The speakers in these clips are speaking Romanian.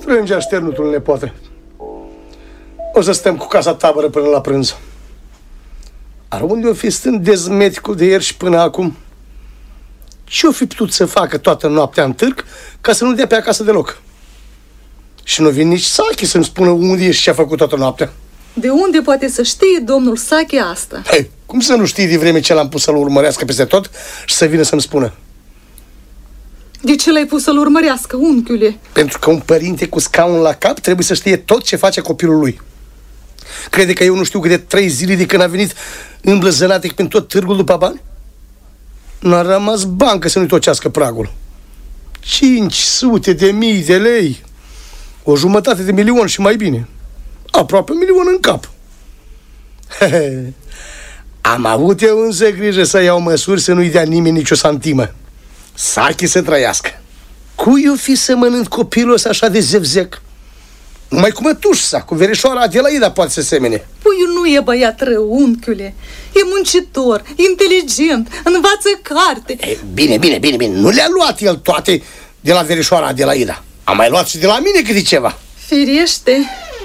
Strânge așternutul, nepoate. O să stăm cu casa tabără până la prânz. Ar unde o fi stând dezmeticul de ieri și până acum? Ce-o fi putut să facă toată noaptea în târg ca să nu dea pe acasă deloc? Și nu vine nici Sachi să-mi spună unde e și ce a făcut toată noaptea. De unde poate să știe domnul Sachi asta? Hei, cum să nu știi de vreme ce l-am pus să-l urmărească peste tot și să vină să-mi spună? De ce l-ai pus să-l urmărească, unchiule? Pentru că un părinte cu scaun la cap trebuie să știe tot ce face copilul lui. Crede că eu nu știu câte 3 zile de când a venit îmblăzănatic prin tot târgul după bani? N-a rămas bancă să nu-i tocească pragul. 500.000 de lei. 250.000 și mai bine. Aproape 1.000.000 în cap. Am avut eu însă grijă să iau măsuri să nu-i dea nimeni nicio santimă. Sachi să trăiască. Cui o fi să mănânc copilul ăsta așa de zevzec? Numai cu mătușa, cu verișoara Adelaida poate să semene. Puiul nu e băiat rău, unchiule. E muncitor, inteligent, învață carte. Bine. Nu le-a luat el toate de la verișoara Adelaida. A mai luat și de la mine câte ceva. Firește.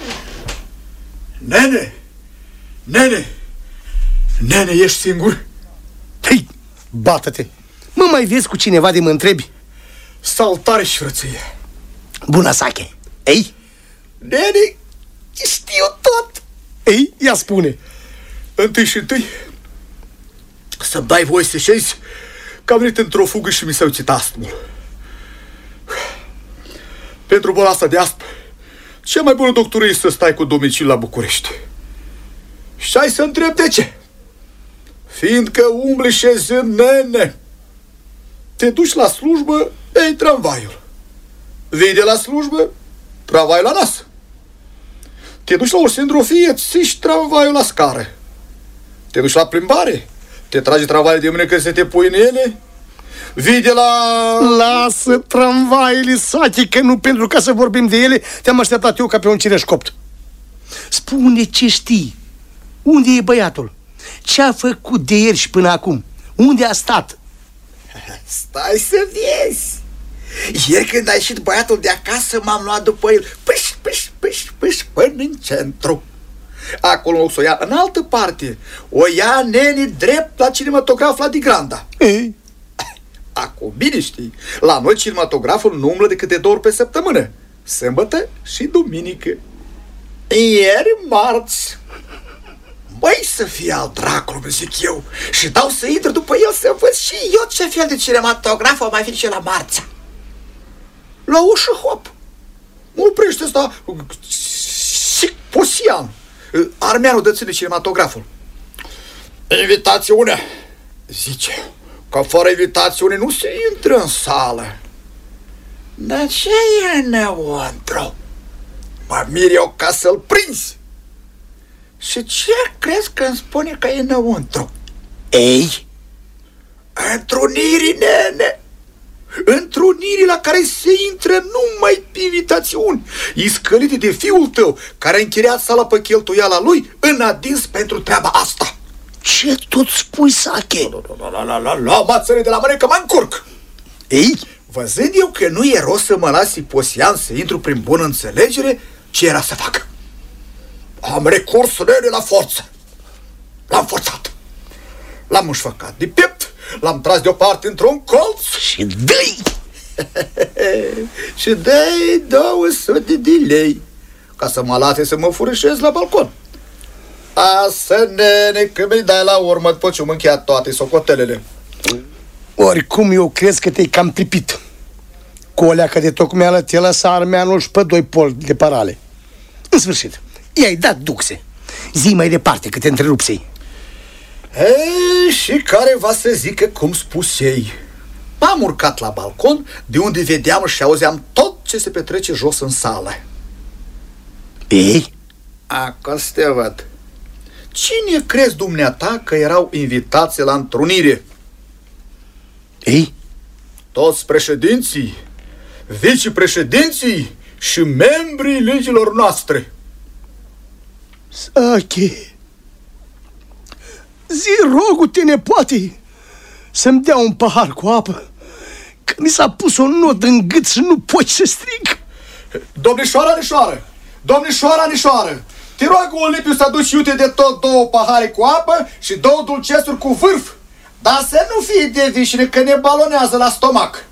Nene, ești singur? Hei, bată-te. Mă mai vezi cu cineva de mă întrebi? Saltare și frăție. Bună, Sache. Ei? Nene, știu tot. Ei, ia spune. Întâi să-mi dai voie să șezi că am venit într-o fugă și mi s-a ucit astmul. Pentru boala asta de astm, cea mai bună doctoră e să stai cu domiciliu la București. Și ai să întreb de ce? Fiindcă umbli șezând, nene. Te duci la slujbă, iei tramvaiul. Vii de la slujbă, tramvaiul la nas. Te duci la o sindrofie, țiși tramvaiul la scară. Te duci la plimbare, te tragi tramvaiul de mâine că să te pui în ele. Vii de la... Lasă tramvaiile, Sachi, că nu pentru ca să vorbim de ele te-am așteptat eu ca pe un cireș copt. Spune ce știi. Unde e băiatul? Ce a făcut de ieri și până acum? Unde a stat? Stai să vezi. Ieri când a ieșit băiatul de acasă, m-am luat după el pâș până în centru. Acolo o să o ia în altă parte. O ia nene drept la cinematograf la Digranda. Ei? Acum bine știi, la noi cinematograful nu umblă decât de 2 ori pe săptămână, sâmbătă și duminică. Ieri marți. Băi, să fie al dracului, zic eu, și dau să intru după el să văd și eu ce fel de cinematograf o mai fi și la marța. La ușă, hop, mă oprește ăsta Posian, armeanul de ține cinematograful. Invitațiune, zice, că fără invitațiune nu se intră în sală. Dar ce e înăuntru? Mă mir eu ca să-l prinzi. Și ce crezi că îmi spune că e înăuntru? Ei? Întrunirii, nene. Întrunirii la care se intră numai pe invitațiuni, iscălite de fiul tău, care a închiriat sala pe cheltuiala lui în adins pentru treaba asta. Ce tot spui, Sache? La mațăre de la mână că mă încurc. Ei? Văzând eu că nu e rost să mă lasi Posian să intru prin bună înțelegere, ce era să fac? Am recurs, nene, la forță. L-am forțat. L-am înșfăcat de piept, l-am tras deoparte într-un colț și dă-i și dă-i 200 de lei ca să mă lase să mă furișez la balcon. Asă, nene, că mi-i dai la urmă după ce-mi încheiat toate socotelele. Oricum eu crezi că te-ai cam pripit. Cu o leacă de tocmeală te lăsa armeanul și pe 2 poli de parale. În sfârșit, i-ai dat duxe. Zi mai departe că te întrerupsei. Ei, și care va să zică cum spus ei. M-am urcat la balcon, de unde vedeam și auzeam tot ce se petrece jos în sală. Ei? Acolo să te văd. Cine crezi dumneata că erau invitații la întrunire? Ei? Toți președinții, vicepreședinții și membrii legilor noastre. Sache, zi, rogu-te, nepoate, să-mi dea un pahar cu apă, că mi s-a pus o notă în gât și nu poți să strig. Domnișoara Nișoară, te rog, Olipiu, să aduci iute de tot 2 pahare cu apă și 2 dulcesuri cu vârf, dar să nu fie de vișine, că ne balonează la stomac.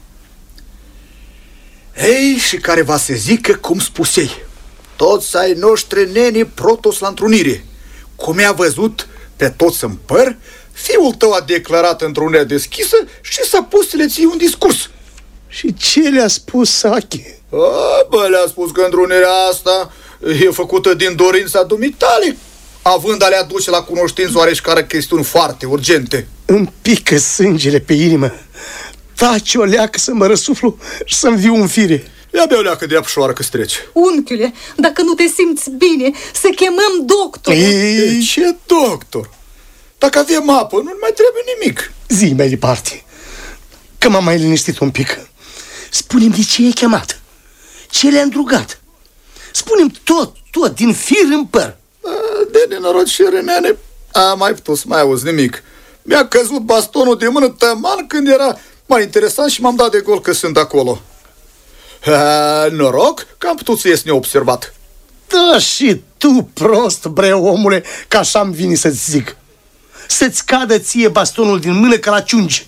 Ei, și care va să zică cum spusei, toți ai noștri neni protos la întrunire. Cum i-a văzut pe toți în păr, fiul tău a declarat într-o deschisă și s-a pus să le ții un discurs. Și ce le-a spus Sache? Le-a spus că întrunirea asta e făcută din dorința dumitale, având a le aduce la cunoștință oareșcare chestiuni foarte urgente. Îmi pică sângele pe inimă. Taci o leacă să mă răsuflu și să-mi viu în fire. Ia bea o leacă de apșoară că strece. Unchiule, dacă nu te simți bine, să chemăm doctor. Ce doctor? Dacă avem apă, nu mai trebuie nimic. Zi mai departe, că m-am mai liniștit un pic. Spune-mi de ce ai chemat, ce le-a îndrugat. Spune-mi tot, din fir în păr. De nenorocire, nene, am mai putut să mai auzi nimic. Mi-a căzut bastonul de mână tăman când era mai interesant și m-am dat de gol că sunt acolo. Noroc că am putut să ies neobservat. Da, și tu, prost, bre, omule, că așa-mi vine să-ți zic. Să-ți cadă ție bastonul din mână ca la ciungi.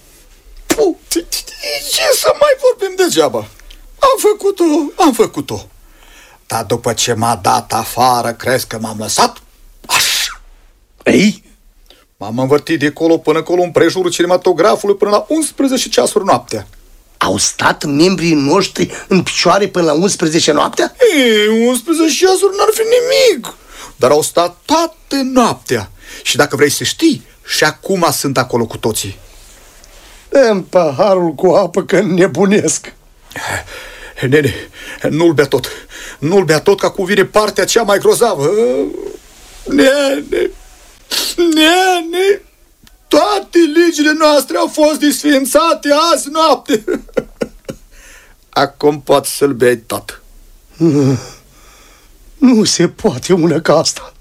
Ce să mai vorbim degeaba? Am făcut-o. Dar după ce m-a dat afară, crezi că m-am lăsat? Așa. Ei? M-am învârtit de colo până acolo în prejurul cinematografului până la 11 ceasuri noaptea. Au stat membrii noștri în picioare până la 11 noaptea? 11 ceasuri n-ar fi nimic, dar au stat toată noaptea. Și dacă vrei să știi, și acum sunt acolo cu toții. Dă-mi paharul cu apă că nebunesc. Nene, nu-l bea tot, ca cuvine partea cea mai grozavă. Nene, toate legile noastre au fost disființate azi noapte. Acum poți să-l bei tot. Nu se poate una ca asta.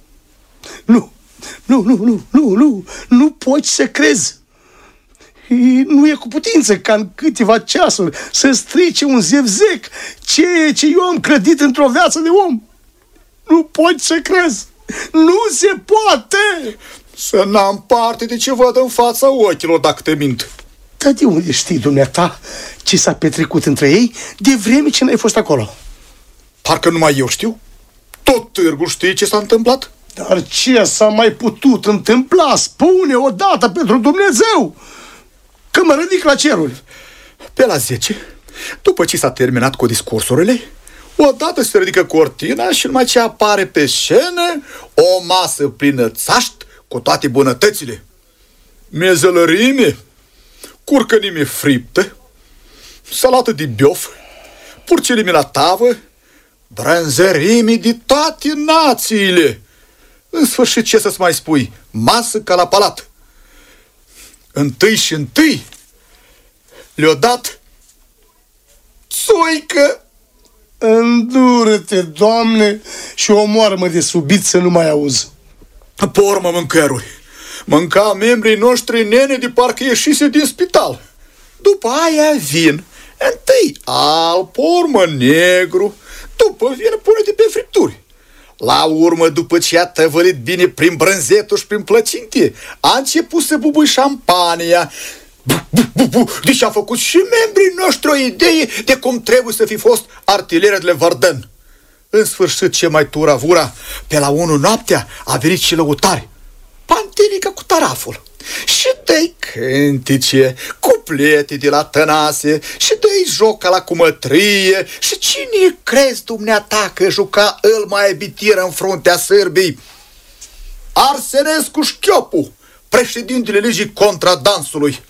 Nu poți să crezi. Nu e cu putință ca în câteva ceasuri să strice un zevzec ceea ce eu am clădit într-o viață de om. Nu poți să crezi. Nu se poate. Să n-am parte de ce văd în fața ochilor dacă te mint. Dar de unde știi, dumneata, ce s-a petrecut între ei de vreme ce n-ai fost acolo? Parcă numai eu știu. Tot târgul știe ce s-a întâmplat. Dar ce s-a mai putut întâmpla? Spune odată pentru Dumnezeu, că mă ridic la ceruri. Pe la 10, după ce s-a terminat cu discursurile, odată se ridică cortina și numai ce apare pe scenă o masă plină țaști cu toate bunătățile. Mezălărime, curcănime friptă, salată de biof, purcelime la tavă, brânzărime de toate națiile. În sfârșit, ce să-ți mai spui? Masă ca la palat. Întâi le-o dat țoică. Îndură-te, Doamne, și omoară-mă de subit să nu mai auzi. Pe urmă mâncăruri. Mânca membrii noștri nene de parcă ieșise din spital. După aia vin. Întâi alb, pe urmă negru, după vin pune-te pe fripturi. La urmă, după ce a tăvălit bine prin brânzetul și prin plăcinte, a început să bubui șampania. Deci a făcut și membrii noștri o idee de cum trebuie să fi fost artilerele Vardân. În sfârșit, ce mai turavura, pe la 1 noaptea a venit și lăutari, Pantenica cu taraful. Și dă-i cântice, cuplete de la Tănase, și dă-i joc la cumătrie. Și cine crezi dumneata că juca îl mai abitiră în fruntea sârbii? Arsenescu Șchiopu, președintele legii contradansului.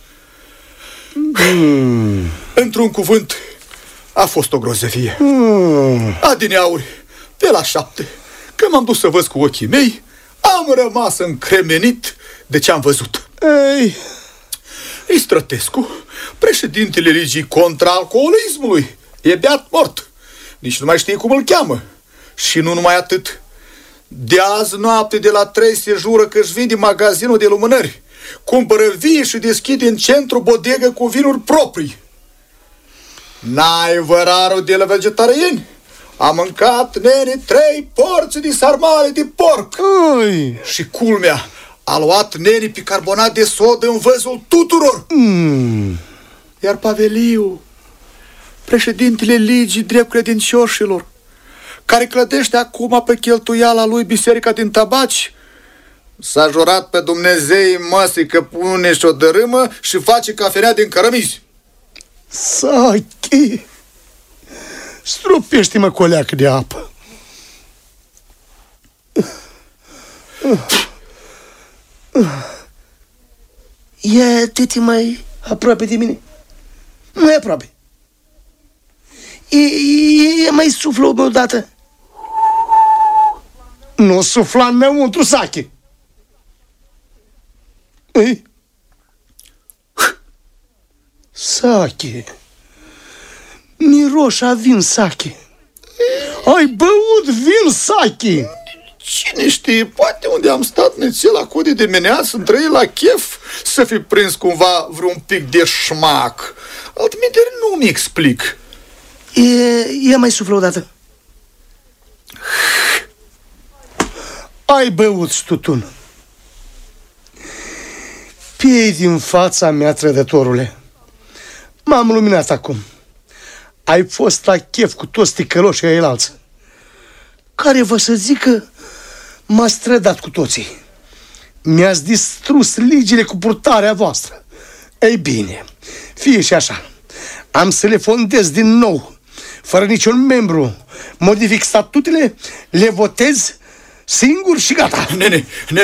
Într-un cuvânt, a fost o grozăvie. Adineauri, pe la 7, când m-am dus să văd cu ochii mei, am rămas încremenit de ce am văzut. Ei, Istrătescu, președintele legii contra alcoolismului, e beat mort. Nici nu mai știe cum îl cheamă. Și nu numai atât. De azi noapte de la 3 se jură că își vinde magazinul de lumânări, cumpără vie și deschide în centru bodegă cu vinuri proprii. N-ai vărarul de la vegetarieni? Am mâncat, nene, 3 porții de sarmale de porc. Oi. Și culmea, a luat nene bicarbonat de sodă în văzul tuturor. Iar Paveliu, președintele Ligii Drept Credincioșilor, care clădește acum pe cheltuiala lui biserica din Tabaci, s-a jurat pe Dumnezeii măsii că pune și o dărâmă și face cafenea din cărămizi. Sachi, stropește-mă cu o leacă de apă. Ia du-te mai aproape de mine. Mai aproape. E mai suflă o dată. Nu sufla înăuntru, Sachi. Ei? Sachi. Miroș a vin, Sachi. Ai băut vin, Sachi. Cine știe, poate unde am stat nețel acolo de dimineață, între ei la chef, să fi prins cumva vreun pic de șmac. Altminteri nu mi explic. E mai suflă o dată. Ai băut tutun. Piei din fața mea, trădătorule. M-am luminat acum. Ai fost la chef cu toți ticăloșii ailalți, care vă să zică m-ați trădat cu toții. Mi-ați distrus ligile cu purtarea voastră. Ei bine, fie și așa. Am să le fondez din nou, fără niciun membru. Modific statutele, le votez singur și gata. Nene,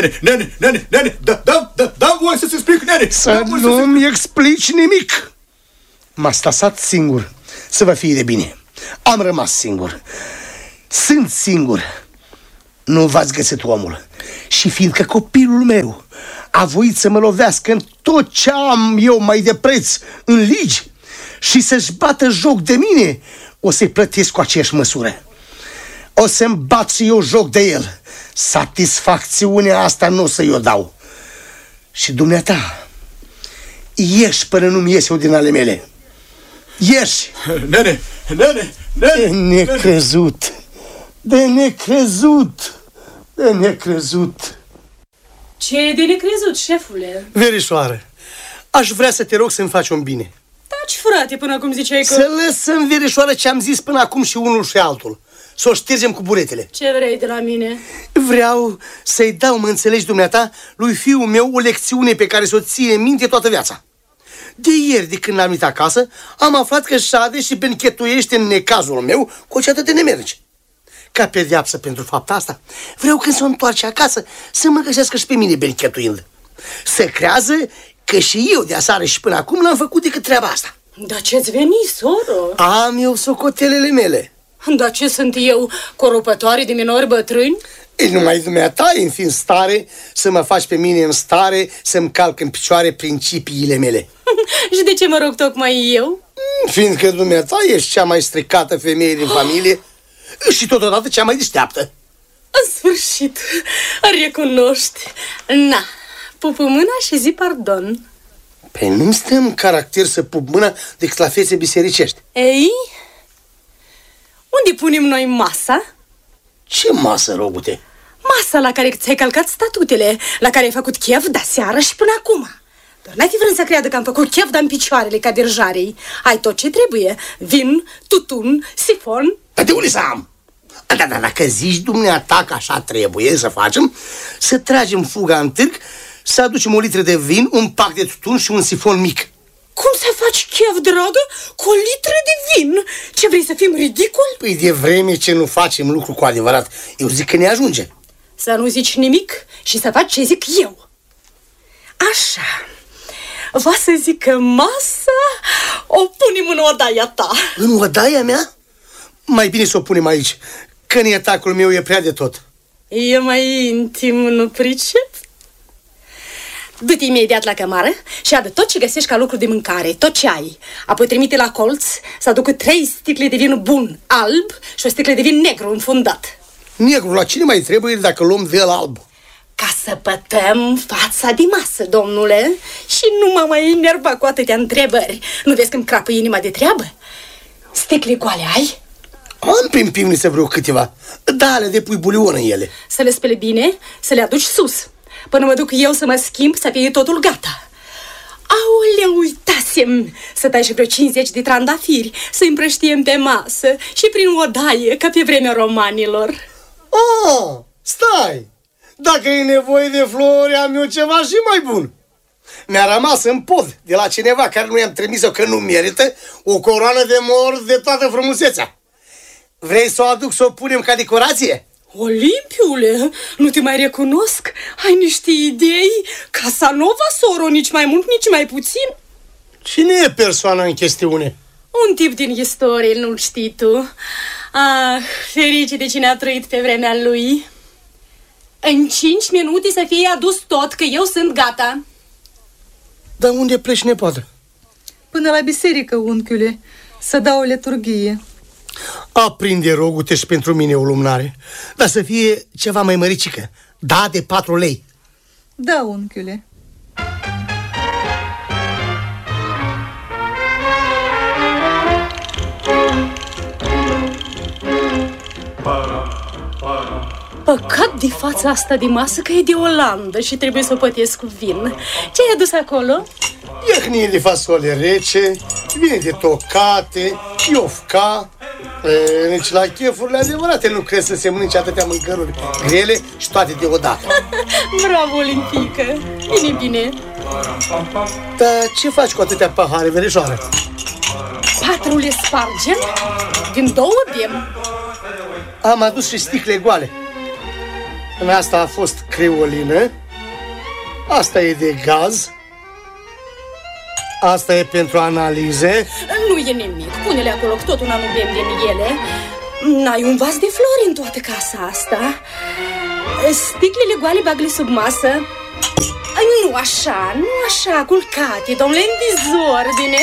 da voie să-ți explic, nene. Să nu-mi explici nimic. M-a stasat singur să vă fie de bine. Am rămas singur. Sunt singur. Nu v-ați găsit omul. Și fiindcă copilul meu a voit să mă lovească în tot ce am eu mai de preț în ligi și să-și bată joc de mine, o să-i plătesc cu aceeași măsură. O să-mi bat și eu joc de el. Satisfacțiunea asta nu o să-i o dau. Și dumneata, ieși până nu-mi ies eu din ale mele. Ieși! Nene! De necrezut! De necrezut! De necrezut! Ce e de necrezut, șefule? Verișoară, aș vrea să te rog să-mi faci un bine. Taci, frate, până acum ziceai că... Să lăsăm, verișoară, ce am zis până acum și unul și altul. Să o ștergem cu buretele. Ce vrei de la mine? Vreau să-i dau, mă înțelegi, dumneata, lui fiul meu o lecțiune pe care să o ține minte toată viața. De ieri, de când l-am venit acasă, am aflat că șade și benchetuiește în necazul meu cu o ceată de nemerci. Ca pedeapsă pentru fapta asta, vreau când se întoarce acasă să mă găsească și pe mine benchetuind. Să crează că și eu de aseară și până acum n-am făcut decât treaba asta. Dar ce-ți veni, soră? Am eu socotelele mele. Dar ce sunt eu, corupătoare de minori bătrâni? Ei, numai dumneata e în stare să mă faci pe mine în stare să-mi calc în picioare principiile mele. Și de ce mă rog tocmai eu? Fiindcă dumneata ești cea mai stricată femeie din familie și totodată cea mai deșteaptă. În sfârșit, recunoști. Na, pupă mâna și zi pardon. Păi nu-mi stă în caracter să pup mâna decât la fețe bisericești. Ei? Unde punem noi masa? Ce masă, rogute? Masa la care ți-ai calcat statutele, la care ai făcut chef de seară și până acum. Doar n-ai fi vrând să creadă că am făcut chef de-n picioarele ca dirjarei. Ai tot ce trebuie. Vin, tutun, sifon. Dar de unde să am? Dar dacă zici dumneata că așa trebuie să facem, să tragem fuga în târg, să aducem o litră de vin, un pac de tutun și un sifon mic. Cum să faci chef, dragă, cu o litră de vin? Ce, vrei să fim ridicoli? Păi de vreme ce nu facem lucru cu adevărat, eu zic că ne ajunge. Să nu zici nimic și să faci ce zic eu. Așa. Va să zic că masa o punem în odaia ta. În odaia mea? Mai bine să o punem aici, că nietacul meu e prea de tot. E mai intim, nu pricep? Du-te imediat la cămară și adă tot ce găsești ca lucru de mâncare, tot ce ai. Apoi trimite la colț să aducă 3 sticle de vin bun, alb, și o sticlă de vin negru înfundat. Negru, la cine mai trebuie dacă luăm de el alb? Ca să pătăm fața de masă, domnule. Și nu mă mai enerva cu atâtea întrebări. Nu vezi că îmi crapă inima de treabă? Sticle goale ai? Am prin pivniță vreo câteva. Da, le depui bulion în ele. Să le spele bine, să le aduci sus. Până mă duc eu să mă schimb, să fie totul gata. Aoleu, uitasem să tai și vreo 50 de trandafiri, să împrăștiem pe masă și prin odaie, ca pe vremea romanilor. Oh, stai! Dacă e nevoie de flori, am eu ceva și mai bun. Mi-a rămas în pod de la cineva care nu i-am trimis-o că nu merită o coroană de mor de toată frumusețea. Vrei să o aduc să o punem ca decorație? Olimpiule, nu te mai recunosc? Ai niște idei? Casanova, soro, nici mai mult, nici mai puțin? Cine e persoana în chestiune? Un tip din istorie, nu-l știi tu. Ah, ferice de cine a trăit pe vremea lui. În 5 minute să fie adus tot, că eu sunt gata. Dar unde pleci, nepoată? Până la biserică, unchiule, să dau o liturghie. Aprinde rogute și pentru mine o lumnare, dar să fie ceva mai măricică. Da, de 4 lei. Da, unchiule. Păcat de fața asta de masă că e de Olanda și trebuie să o pătesc cu vin. Ce ai adus acolo? Iehnie de fasole rece, vine de tocate, iofca. Nici la chefurile adevărate nu crezi să se mănânce atâtea mâncăruri grele și toate deodată. Bravo, Olimpică! Bine, bine! Dar ce faci cu atâtea pahare, verișoară? 4 le spargem, din 2 bem. Am adus și sticle goale. În asta a fost creolină, asta e de gaz, asta e pentru analize. Nu e nimic, pune-le acolo, că tot una nu bem din ele. N-ai un vas de flori în toată casa asta. Sticlele goale bag-le sub masă. Nu așa, nu așa, culcate, domnule, în dezordine.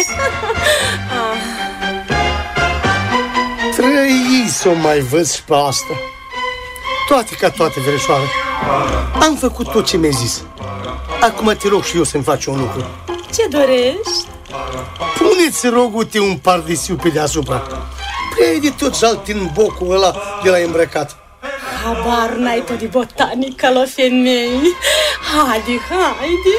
Trăi să o mai văd și pe asta. Toate ca toate, verișoară. Am făcut tot ce mi-ai zis. Acum te rog și eu să-mi faci un lucru. Ce dorești? Puneți, rogute, un pardesiu pe deasupra. Prea de tot jalt în bocul ăla de la îmbrăcat. Habar n-ai tu de botanică la femei. Haide, haide.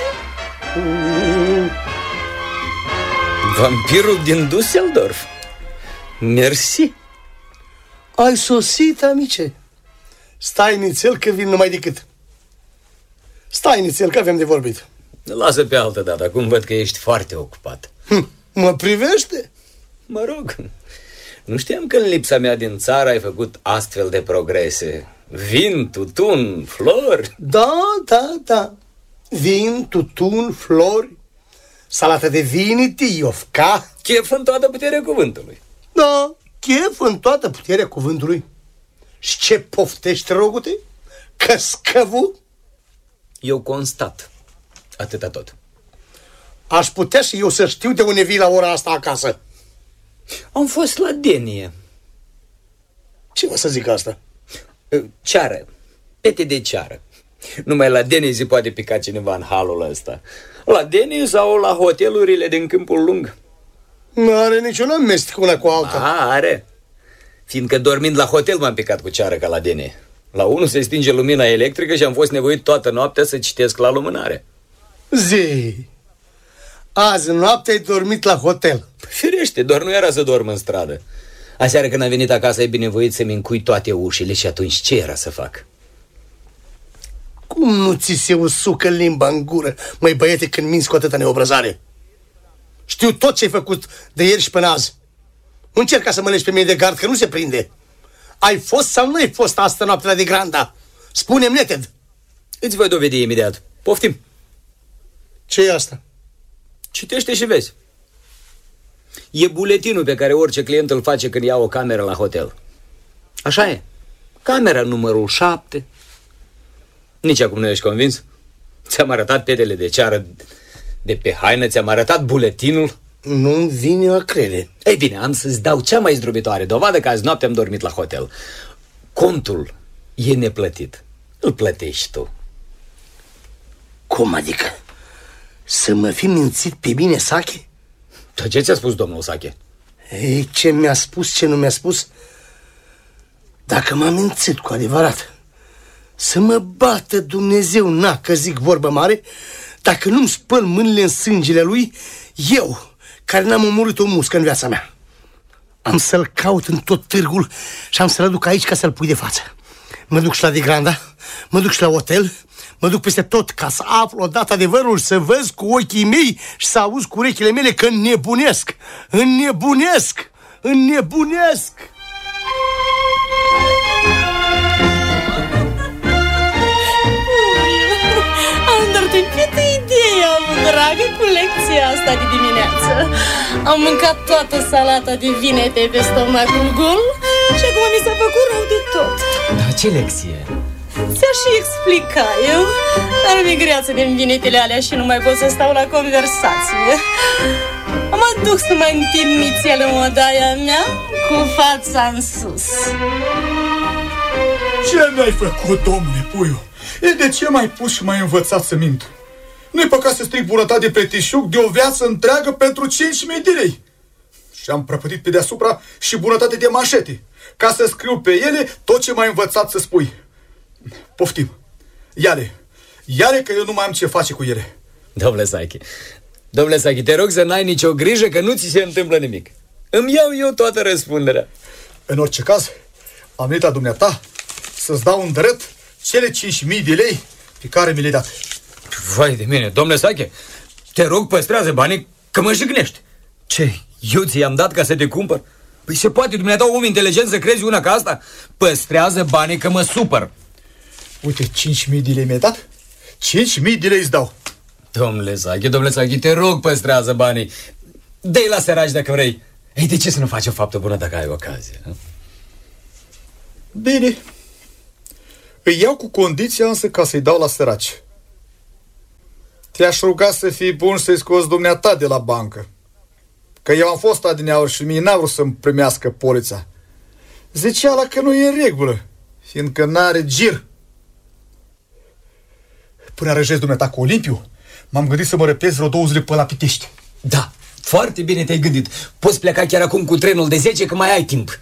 Vampirul din Düsseldorf. Mersi. Ai sosit, amice? Stai nițel că vin numai decât. Stai nițel că avem de vorbit. Lasă pe altă dată, acum văd că ești foarte ocupat. Mă privește? Mă rog, nu știam că în lipsa mea din țară ai făcut astfel de progrese. Vin, tutun, flori. Da. Vin, tutun, flori, salată de viniti, iofca. Chef în toată puterea cuvântului. Da, chef în toată puterea cuvântului. Și ce poftești, rogute? Căscăvu? Eu constat. Atâta tot. Aș putea și eu să știu de unde vii la ora asta acasă. Am fost la Denie. Ce mă să zic asta? Ceară. Pete de ceară. Numai la Denie se poate pica cineva în halul ăsta. La Denie sau la hotelurile din Câmpul Lung. Nu are niciun amestec una cu alta. Are. Fiindcă dormind la hotel m-am picat cu ceară ca la Denie. La unul se stinge lumina electrică și am fost nevoit toată noaptea să citesc la lumânare. Zi, azi noapte ai dormit la hotel. Firește, doar nu era să dorm în stradă. Aseară când am venit acasă ai binevoit să-mi încui toate ușile și atunci ce era să fac? Cum nu ți se usucă limba în gură, măi băiete, când minți cu atâta neobrăzare? Știu tot ce ai făcut de ieri și până azi. Nu încerca să mă legi pe mine de gard, că nu se prinde. Ai fost sau nu ai fost astă noapte la de Granda? Spune-mi neted. Îți voi dovedi imediat. Poftim. Ce e asta? Citește și vezi. E buletinul pe care orice client îl face când ia o cameră la hotel. Așa e. Camera numărul 7. Nici acum nu ești convins? Ți-am arătat petele de ceară de pe haină, ți-am arătat buletinul. Nu-mi vine a crede. Ei bine, am să-ți dau cea mai zdrobitoare dovadă că azi noapte am dormit la hotel. Contul e neplătit. Îl plătești tu. Cum adică? Să mă fi mințit pe mine, Sache? Dar ce ți-a spus domnul Sache? Ei, ce mi-a spus, ce nu mi-a spus? Dacă m-am mințit cu adevărat, să mă bată Dumnezeu, na, că zic vorbă mare, dacă nu-mi spăl mâinile în sângele lui, eu, care n-am omorât o muscă în viața mea. Am să-l caut în tot târgul și am să-l aduc aici ca să-l pui de față. Mă duc și la Digranda, mă duc și la hotel, mă duc peste tot ca să aflu odată adevărul, să văz cu ochii mei și să auzi cu urechile mele că înnebunesc. Înnebunesc! Înnebunesc! Am doar tâmpit ideea, dragă, cu lecția asta de dimineață. Am mâncat toată salata de vinete pe stomacul gol și acum mi s-a făcut rău de tot. Da, ce lecție? Ți-aș și explica eu, dar mi-e greață din vinetele alea și nu mai pot să stau la conversație. Mă duc să mă întind nițel în odaia mea cu fața în sus. Ce mi-ai făcut, domnule Puiu? De ce m-ai pus și m-ai învățat să mint? Nu-i păcat să stric bunătate de pletișuc de o viață întreagă pentru 5.000 de lei. Și am prăpădit pe deasupra și bunătate de manșete, ca să scriu pe ele tot ce m-ai învățat să spui. Poftim. Ia-le, că eu nu mai am ce face cu ele. Domnule Sachi, te rog să n-ai nicio grijă că nu ți se întâmplă nimic. Îmi iau eu toată răspunderea. În orice caz, am venit la dumneata să-ți dau în drept cele 5.000 de lei pe care mi le-ai dat. Vai de mine, domnule Sache, te rog, păstrează banii, că mă jignești. Ce, eu ți-am dat ca să te cumpăr? Păi se poate, dumneata, om inteligent, să crezi una ca asta? Păstrează banii, că mă supăr. Uite, 5.000 de lei mi-ai dat? 5.000 de lei îți dau. Domnule Sache, te rog, păstrează banii. Dă-i la săraci dacă vrei. Ei, de ce să nu faci o faptă bună dacă ai ocazie? Bine. Îi iau cu condiția însă ca să-i dau la săraci. Te-aș ruga să fii bun să-i scoți dumneata de la bancă. Că eu am fost adineauri și mie n-a vrut să-mi primească polița. Zicea la că nu e în regulă, fiindcă n-are gir. Până arăjezi dumneata cu Olimpiu, m-am gândit să mă răpesc vreo 2 zile până la Pitești. Da, foarte bine te-ai gândit. Poți pleca chiar acum cu trenul de 10, că mai ai timp.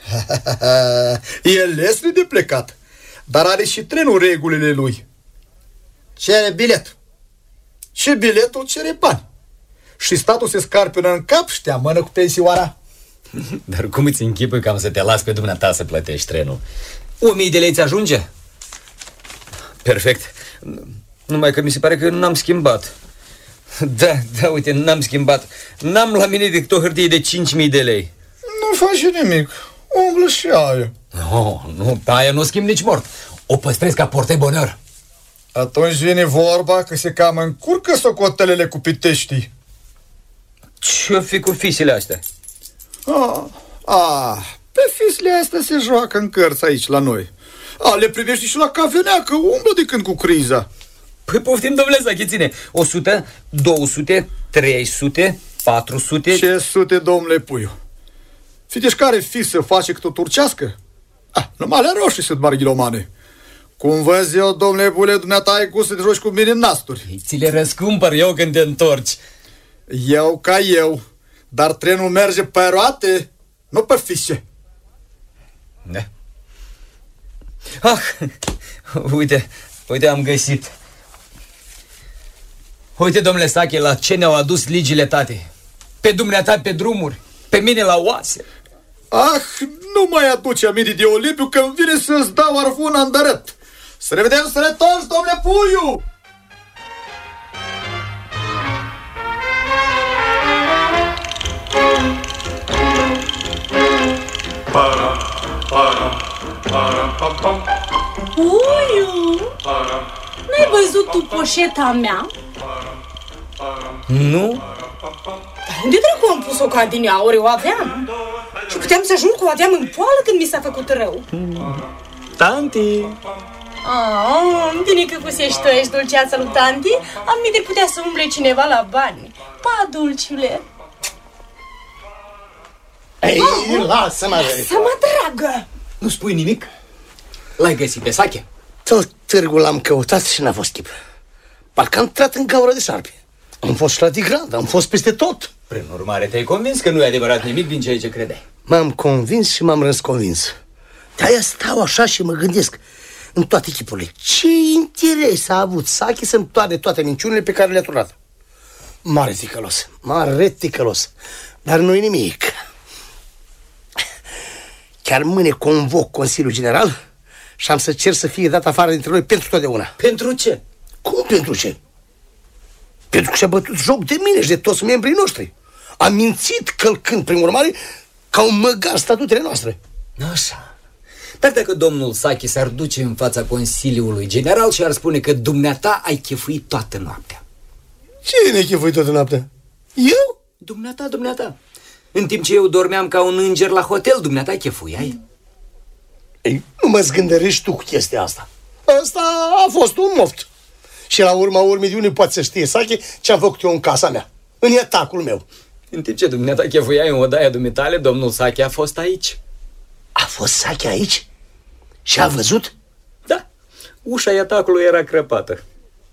E lesne de plecat, dar are și trenul regulile lui. Cere bilet. Și biletul cere bani. Și statul se scarpionă în cap și te amână cu pensioara. Dar cum îți închipui că am să te las pe dumneata să plătești trenul? 1.000 de lei ți ajunge? Perfect. Numai că mi se pare că n-am schimbat. Da, uite, n-am schimbat. N-am la mine decât o hârtie de 5.000 de lei. Nu faci nimic. Umblă și aia. Nu, pe aia nu schimb nici mort. O păstrez ca portebonor. Atunci vine vorba că se cam încurcă socotelele cu Piteștii. Ce-o fi cu fisile astea? Pe fisile astea se joacă în cărți aici la noi. Le privești și la cafenea, că umblă de când cu criza. Păi poftim, domnule Zacheține. 100, 200, 300, 400... Ce sute, domnule Puiu? Fitești care fis să face cât o turcească? Numai alea roșii sunt marghilomane. Cum văz eu, domnule Bule, dumneata ai gust să te joci cu mine în nasturi. Ți le răscumpăr eu când te întorci. Eu ca eu, dar trenul merge pe roate, nu pe fișe. Da. Uite, am găsit. Uite, domnule Sache, la ce ne-au adus ligile tate. Pe dumneata pe drumuri, pe mine la oase. Nu mai aduce aminte de Olimpiu că îmi vine să-ți dau arfuna în dărât. Să ne vedem, să ne torci, domnule Puiu! Puiu, n-ai văzut tu poșeta mea? Nu? Dar unde dracu am pus-o ca adineauri? O aveam. Și puteam să jur că o aveam în poală când mi s-a făcut rău. Tanti! Bine că pusești tu, ești dulceața lui tanti. Am minte putea să umble cineva la bani. Pa, dulciule. Ei, lasă-mă! Lasă-mă, dragă! Nu spui nimic? L-ai găsit pe Sache? Tot târgul l-am căutat și n-a fost chip. Parcă am intrat în gaură de șarpe. Am fost la Digranda, am fost peste tot. Prin urmare, te-ai convins că nu e adevărat nimic din ceea ce credeai. M-am convins și m-am răsconvins. De-aia stau așa și mă gândesc în toate chipurile. Ce interes a avut Sachi să-mi toarne toate minciunile pe care le-a turnat? Mare ticălos. Dar nu-i nimic. Chiar mâine convoc Consiliul General și am să cer să fie dat afară dintre noi pentru totdeauna. Pentru ce? Cum pentru ce? Pentru că și-a bătut joc de mine și de toți membrii noștri. A mințit călcând, prin urmare, ca un măgar statutele noastre. Așa. Dar dacă domnul Sachi s-ar duce în fața Consiliului General și ar spune că dumneata ai chefuit toată noaptea. Cine ai chefuit toată noaptea? Eu? Dumneata. În timp ce eu dormeam ca un înger la hotel, dumneata chefuiai. Ei, nu mă zgândărești tu cu chestia asta. Asta a fost un moft. Și la urma urmei de unde poate să știe Sachi ce am făcut eu în casa mea, în etacul meu. În timp ce dumneata chefuiai în odaia dumitale, domnul Sachi a fost aici. A fost Sachi aici? Și a văzut? Da, ușa etacului era crăpată.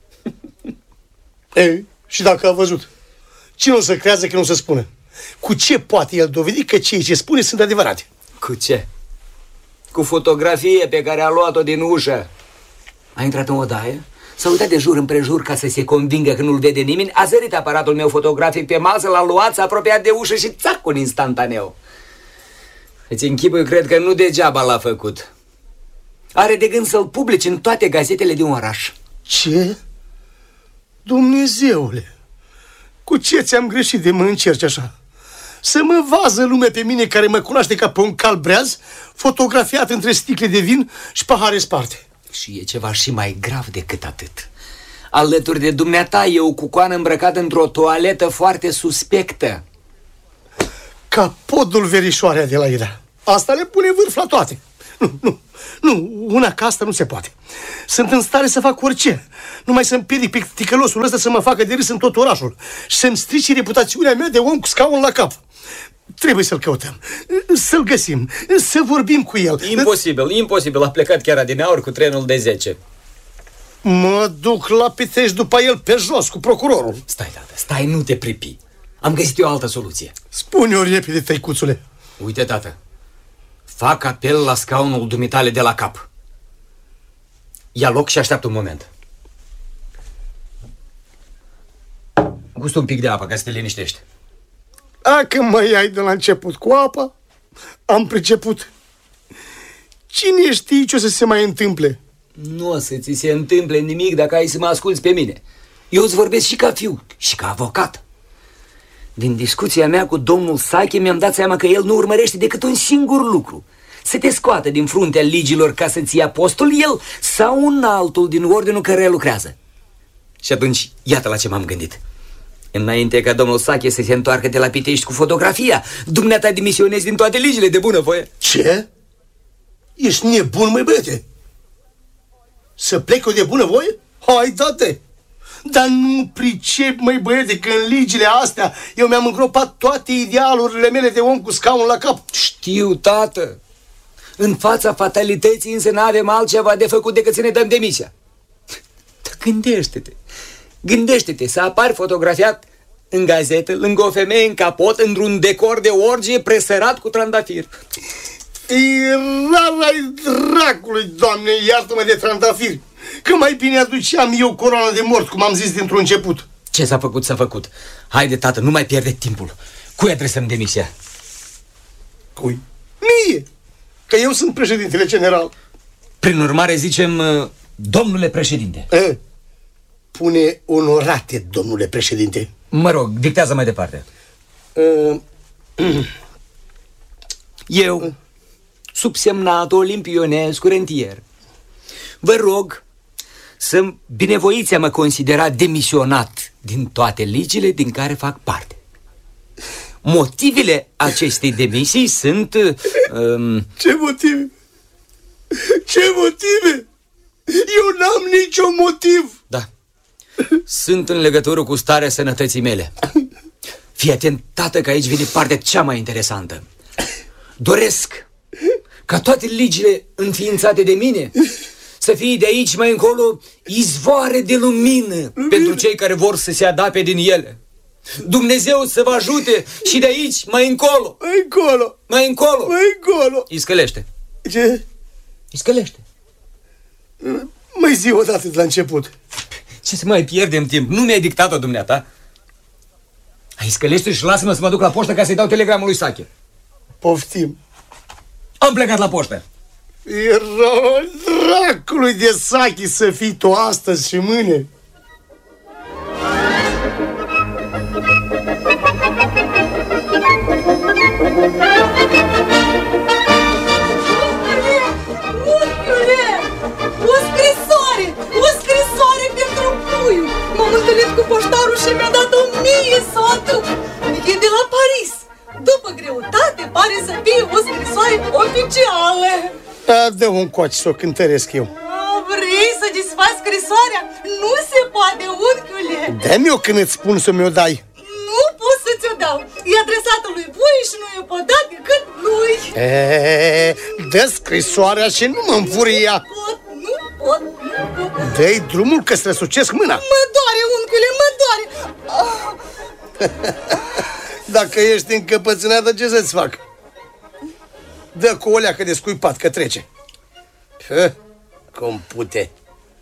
Ei, și dacă a văzut, cine o să creadă că nu se spune? Cu ce poate el dovedi că ceea ce spune sunt adevărate? Cu ce? Cu fotografie pe care a luat-o din ușă. A intrat în odaie, s-a uitat de jur împrejur ca să se convingă că nu-l vede nimeni, a zărit aparatul meu fotografic pe masă, l-a luat, s-a apropiat de ușă și țac, un instantaneu. Îți închipui, cred că nu degeaba l-a făcut. Are de gând să-l publice în toate gazetele din oraș. Ce? Dumnezeule, cu ce ți-am greșit de mă încerci așa? Să mă vază lumea pe mine care mă cunoaște ca pe un cal breaz, fotografiat între sticle de vin și pahare sparte. Și e ceva și mai grav decât atât. Alături de dumneata e o cucoană îmbrăcată într-o toaletă foarte suspectă. Ca podul verișoarea de la Ida. Asta le pune vârf la toate. Nu, una ca asta nu se poate. Sunt în stare să fac orice. Numai să împiedic pe ticălosul ăsta să mă facă de râs în tot orașul și să-mi strice reputațiunea mea de om cu scaun la cap. Trebuie să-l căutăm, să-l găsim, să vorbim cu el. Imposibil. A plecat chiar adineauri cu trenul de 10. Mă duc la Pitești după el pe jos cu procurorul. Stai, tată, stai, nu te pripi. Am găsit eu o altă soluție. Spune-o repede, tăicuțule. Uite, tată, fac apel la scaunul dumitale de la cap. Ia loc și așteaptă un moment. Gustă un pic de apă ca să te liniștești. Dacă mă iai de la început cu apa, am priceput. Cine știe ce o să se mai întâmple? Nu o să ți se întâmple nimic dacă ai să mă asculți pe mine. Eu îți vorbesc și ca fiu și ca avocat. Din discuția mea cu domnul Sachi mi-am dat seama că el nu urmărește decât un singur lucru: să te scoată din fruntea ligilor ca să-ți ia postul el sau un altul din ordinul căreia lucrează. Și atunci, iată la ce m-am gândit. Înainte ca domnul Sachi să se întoarcă de la Pitești cu fotografia, dumneata demisionezi din toate ligile de bunăvoie. Ce? Ești nebun, măi băiete? Să plec eu de bunăvoie? Hai, dă-te! Dar nu pricep, măi băiete, că în ligile astea eu mi-am îngropat toate idealurile mele de om cu scaun la cap. Știu, tată. În fața fatalității însă n-avem altceva de făcut decât să ne dăm demisia. Dar gândește-te să apari fotografiat în gazetă, lângă o femeie în capot, într-un decor de orgie presărat cu trandafir. Ai dracului, Doamne, iartă-mă de trandafir, că mai bine aduceam eu coroana de mort, cum am zis dintr-un început. Ce s-a făcut, s-a făcut. Haide, tată, nu mai pierde timpul. Cui adresăm demisia? Cui? Mie, că eu sunt președintele general. Prin urmare zicem, domnule președinte. Pune onorate, domnule președinte. Mă rog, dictează mai departe. Eu, subsemnat Olimpionescu Rentier, vă rog să binevoiți a mă considera demisionat din toate ligile din care fac parte. Motivele acestei demisii sunt... Ce motive? Ce motive? Eu n-am niciun motiv. Da. Sunt în legătură cu starea sănătății mele. Fii atent, tată, că aici vine partea cea mai interesantă. Doresc ca toate ligile înființate de mine să fie de aici mai încolo izvoare de lumină pentru cei care vor să se adapte din ele. Dumnezeu să vă ajute și de aici mai încolo. Mai încolo. Mai încolo. Mai încolo. Iscălește. Ce? Îi scălește. Mai zi o dată de la început. Ce să mai pierdem timp? Nu mi-ai dictat-o, dumneata? Îi scălește și lasă-mă să mă duc la poștă ca să-i dau telegramul lui Sache. Poftim. Am plecat la poștă. Era dracului de Sachi să fii tu astăzi și mâine. M-am întâlnit cu poștarul și mi-a dat 1000 satul. E de la Paris. După greutate, pare să fie o scrisoare oficială. Dă-o încoace să o cântăresc eu. Vrei să desfaci scrisoarea? Nu se poate, unchiule. Dă-mi-o când îți spun să mi-o dai. Nu pot să ți-o dau. E adresată lui Voie și nu e pot da decât lui. Dă scrisoarea și nu mă înfuria. Nu pot. Dă-i drumul că-ți răsucesc mâna. Mă doare, unchiule, mă doare. Dacă ești încăpățânată, ce să-ți fac? Dă cu o leacă de scuipat că trece. Cum pute.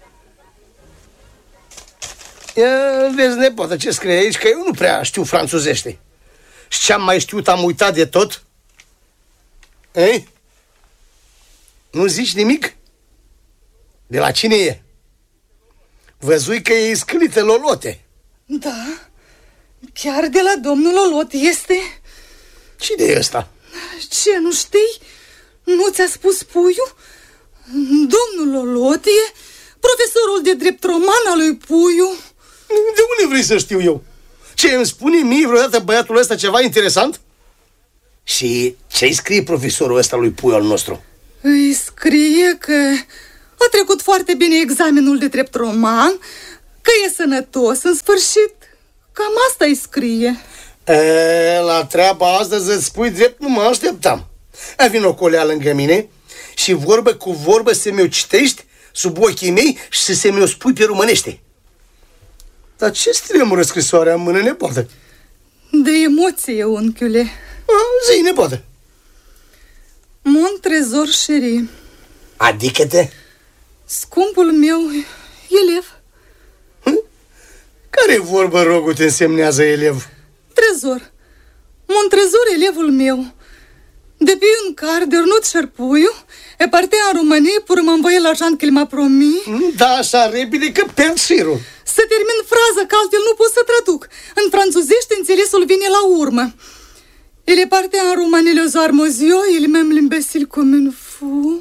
Ia, vezi, nepotă, ce scrie aici, că eu nu prea știu franțuzește. Și ce-am mai știut am uitat de tot. Ei? Nu zici nimic? De la cine e? Văzui că e scâlită Lolote. Da, chiar de la domnul Lolot este. Cine e ăsta? Ce, nu știi? Nu ți-a spus puiul? Domnul Lolot e profesorul de drept roman al lui Puiu. De unde vrei să știu eu? Ce, îmi spune mie vreodată băiatul ăsta ceva interesant? Și ce-i scrie profesorul ăsta lui Puiu al nostru? Îi scrie că a trecut foarte bine examenul de drept roman, că e sănătos în sfârșit. Cam asta îi scrie. La treaba asta să-ți spui drept, nu mă așteptam. Vino colea lângă mine și vorbă cu vorbă să mi-o citești sub ochii mei și să mi-o spui pe românește. Dar ce-ți tremură scrisoarea în mână, nepoată? De emoție, unchiule. Zi, nepoată. Mon trezor chéri. Adică-te? Scumpul meu elev. Care vorbă, rogul, te însemnează elev? Trezor. Mon trezor, elevul meu. Depuis un quart d'heure, notre cher Puiu est parti en Roumanie pour m'envoyer l'argent qu'il m'a promis. Da, așa repede că pierd șirul. Să termin fraza, că altfel nu pot să traduc. În franțuzește înțelesul vine la urmă. Il est parti en Roumanie les armozio, il m'aime l'imbécile comme un fou.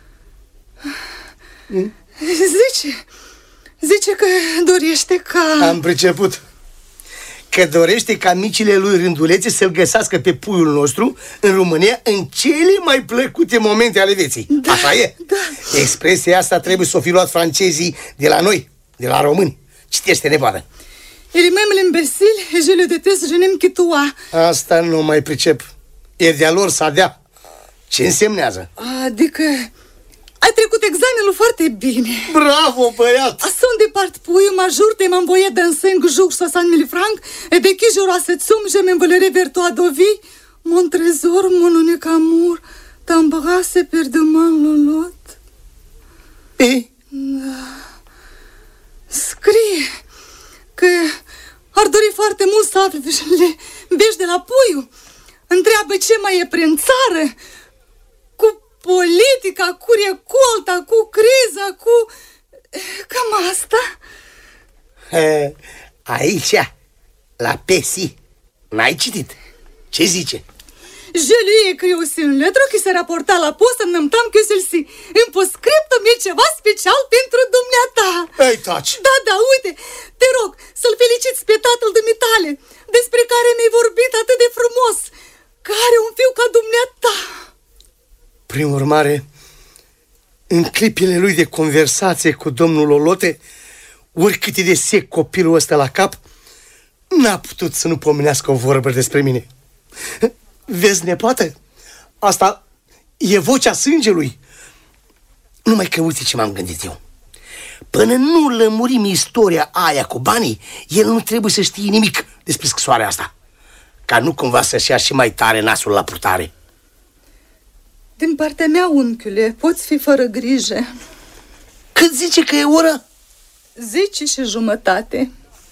Zice că dorește ca... Am priceput. Că dorește ca micile lui rândulețe să-l găsească pe puiul nostru în România în cele mai plăcute momente ale vieții. Da, așa e? Da. Expresia asta trebuie să o fi luat francezii de la noi, de la români. Citește, nepoată. Il m'aime l'imbécile et je le déteste, je n'aime que toi. Asta nu mai pricep. E de-a lor să dea. Ce însemnează? Adică ai trecut examenul foarte bine. Bravo, băiat! Son départ Puiu m'a juré m'envoyer dans 5 jours 60.000 francs et dès que j'aurai cette somme, je m'envolerai vers toi Dovi. Mon trésor, mon unic amour, t'embrasse éperdement Lolot. Da. Scrie că ar dori foarte mult să afle vești de la Puiu. Întreabă ce mai e prin țară, cu politica, cu recolta, cu criza, cu... cam asta. Aici, la Pesi, n-ai citit. Ce zice? Je lui ai écrit aussi une lettre qui se rapporta la poste en même temps que celle-ci. În postscriptum e ceva special pentru dumneata. Ei, taci! Da, uite, te rog să-l feliciți pe tatăl dumitale, despre care mi-ai vorbit atât de frumos, că are un fiu ca dumneata. Prin urmare, în clipile lui de conversație cu domnul Lolote, oricât e de sec copilul ăsta la cap, n-a putut să nu pomenească o vorbă despre mine. Vezi, nepoată? Asta e vocea sângelui. Numai că uite ce m-am gândit eu. Până nu lămurim istoria aia cu banii, el nu trebuie să știe nimic despre scrisoarea asta, ca nu cumva să-și ia și mai tare nasul la purtare. Din partea mea, unchiule, poți fi fără grijă. Cât zice că e ora? 10:30.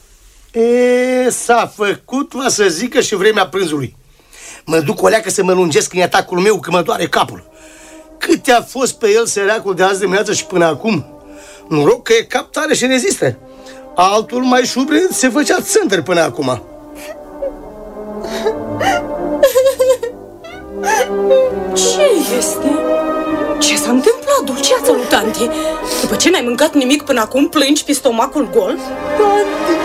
S-a făcut, va să zică, și vremea prânzului. Mă duc o leacă să mă lungesc în atacul meu, că mă doare capul. Câte a fost pe el săracul de azi dimineață și până acum? Noroc că e cap tare și rezistă. Altul mai șubred se făcea țândăr până acum. Ce este? Ce s-a întâmplat, Dulceața lui tanti? După ce n-ai mâncat nimic până acum, plângi pe stomacul gol? Tanti!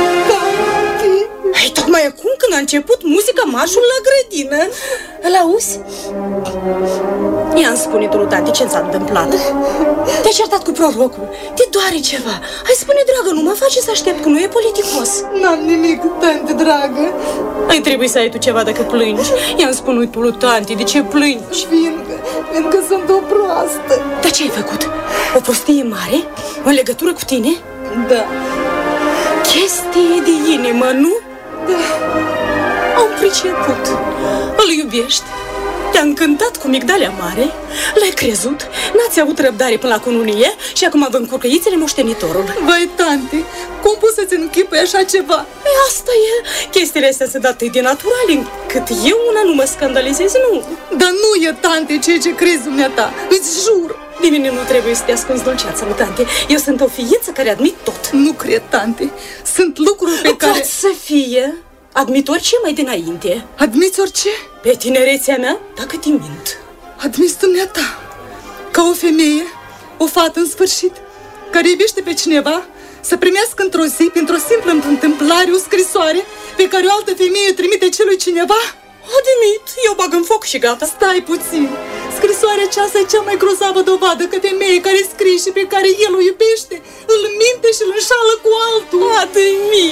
Ai, tocmai acum când a început muzica marșul la grădină. Îl auzi? Ia-mi spune tu, tanti, ce s-a întâmplat? Te-ai certat cu prorocul? Te doare ceva? Hai, spune, dragă, nu mă face să aștept, că nu e politicos. N-am nimic, tanti, dragă. Ai trebuie să ai tu ceva dacă plângi. Ia-mi spune tu, tanti, de ce plângi? Fiindcă sunt o proastă. Dar ce ai făcut? O prostie mare? În legătură cu tine? Da. Chestie de inimă, nu? Da. Am priceput. Îl iubești? Te-a încântat cu migdalea mare? L-ai crezut? N-ați avut răbdare până la cununie și acum vă încurcăiți-le moștenitorul. Vai, tanti, cum poți să-ți închipui așa ceva? Păi asta e. Chestiile astea sunt atât de naturale încât eu una nu mă scandalizez, nu. Dar nu e, tanti, ceea ce crezi dumneata. Îți jur. De mine nu trebuie să te ascunzi, Dulceața lui tante. Eu sunt o ființă care admit tot. Nu cred, tanti. Sunt lucruri pe care... Pot să fie. Admit orice mai dinainte. Admiți orice? Pe tinerețea mea, dacă te mint. Admiți dumneata. Ca o femeie, o fată în sfârșit, care iubește pe cineva, să primească într-o zi, printr-o simplă întâmplare, o scrisoare pe care o altă femeie trimite celui cineva? Admit, eu bag în foc și gata. Stai puțin. Scrisoarea aceasta e cea mai grozavă dovadă că femeie care scrie și pe care el o iubește îl minte și îl înșală